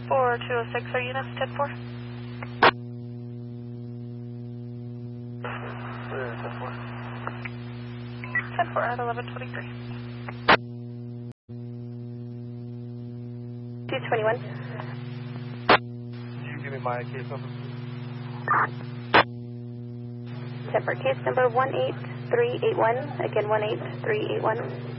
4206, are units 10-4? 10-4 at 1123. 221. Can you give me my case number? 10-4, case number 18381, again 18381.